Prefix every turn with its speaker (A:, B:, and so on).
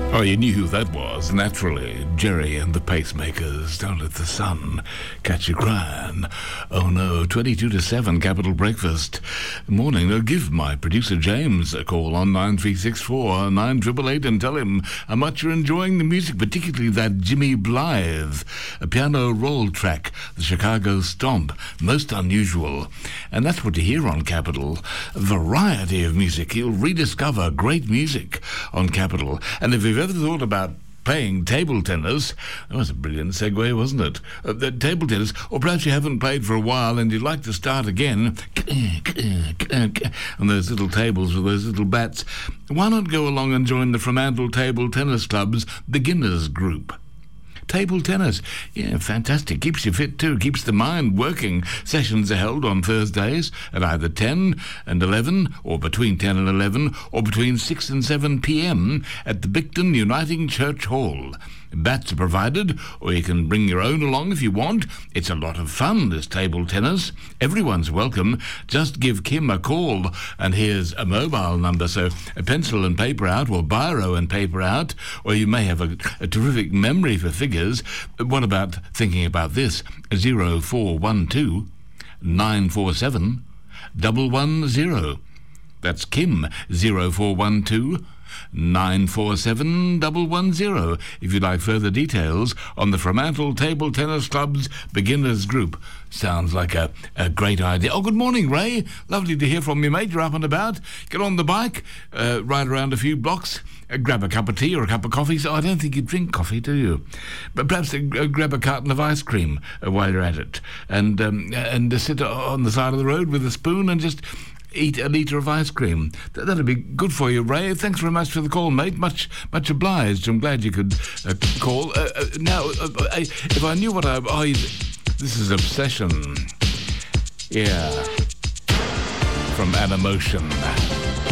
A: Oh, you knew who that was, naturally. Jerry and the Pacemakers. Don't let the sun catch you crying. Oh no, 22 to 7, Capital Breakfast. Morning. Now give my producer James a call on 9364 9888 and tell him how much you're enjoying the music, particularly that Jimmy Blythe, a piano roll track, the Chicago Stomp. Most unusual. And that's what you hear on Capital. A variety of music. You'll rediscover great music on Capital. And if you've ever thought about playing table tennis, that was a brilliant segue, wasn't it? The table tennis, or perhaps you haven't played for a while and you'd like to start again on those little tables with those little bats, why not go along and join the Fremantle Table Tennis Club's beginners group? Table tennis, yeah, fantastic. Keeps you fit too, keeps the mind working. Sessions are held on Thursdays at either 10 and 11, or between 10 and 11, or between 6 and 7 p.m. at the Bicton Uniting Church Hall. Bats are provided, or you can bring your own along if you want. It's a lot of fun, this table tennis. Everyone's welcome. Just give Kim a call, and here's a mobile number, so a pencil and paper out, or biro and paper out, or you may have a terrific memory for figures. What about thinking about this? 0412 947 110. That's Kim, 0412 947 110. If you'd like further details on the Fremantle Table Tennis Club's beginners group. Sounds like a great idea. Oh, good morning, Ray. Lovely to hear from you, mate. You're up and about. Get on the bike, ride around a few blocks, grab a cup of tea or a cup of coffee. So I don't think you drink coffee, do you? But perhaps grab a carton of ice cream while you're at it, and sit on the side of the road with a spoon and just eat a litre of ice cream. That'd be good for you, Ray. Thanks very much for the call, mate. Much obliged. I'm glad you could call. Now, if I knew what this is Obsession. Yeah. From Animotion.